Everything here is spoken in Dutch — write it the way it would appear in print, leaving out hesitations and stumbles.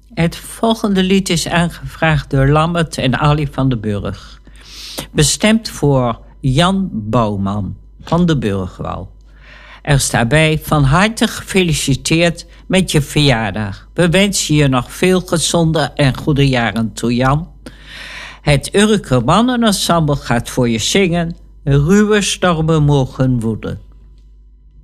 Het volgende lied is aangevraagd door Lambert en Ali van den Burg. Bestemd voor Jan Bouwman van de Burgwal. Er staat bij: van harte gefeliciteerd met je verjaardag. We wensen je nog veel gezonde en goede jaren toe, Jan. Het Urker Mannenensemble gaat voor je zingen. Ruwe stormen mogen woeden.